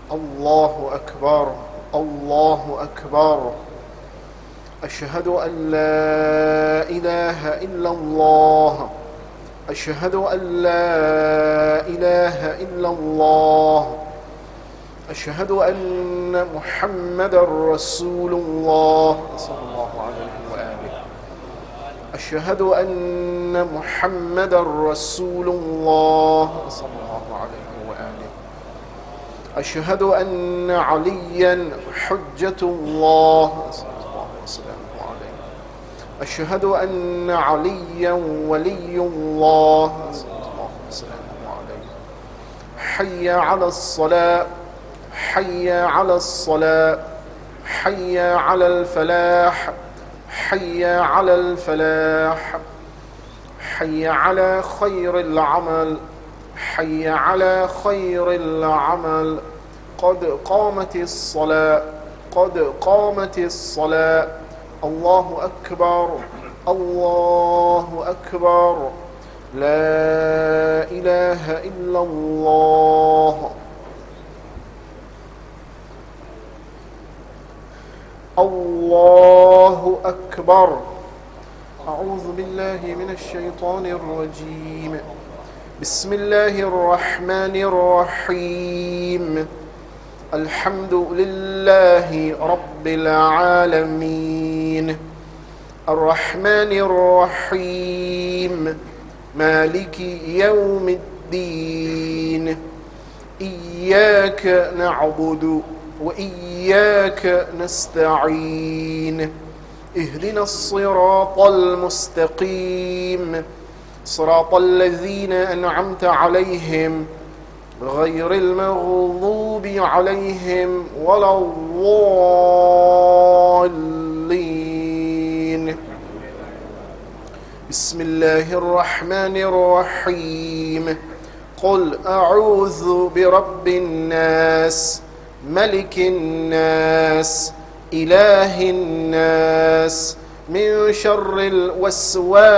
الله أكبر الله أكبر. أشهد أن لا إله إلا الله. أشهد أن لا إله إلا الله. أشهد أن محمدا رسول الله صلى الله عليه وآله. أشهد أن محمدا رسول الله صلى الله عليه وآله. أشهد أن عليا حجة الله صلى الله وسلم عليه. أشهد أن عليا ولي الله صلى الله وسلم عليه. حي على الصلاة حي على الصلاة حي على الفلاح حي على الفلاح. حي على خير العمل حي على خير العمل. قد قامت الصلاة قد قامت الصلاة. الله أكبر الله أكبر. لا إله إلا الله. الله أكبر. أعوذ بالله من الشيطان الرجيم. بسم الله الرحمن الرحيم. الحمد لله رب العالمين الرحمن الرحيم مالك يوم الدين. إياك نعبد وإياك نستعين. اهدنا الصراط المستقيم صراط الذين أنعمت عليهم غير المغضوب عليهم ولا الضالين. بسم الله الرحمن الرحيم. قل أعوذ برب الناس ملك الناس إله الناس من شر الوسواس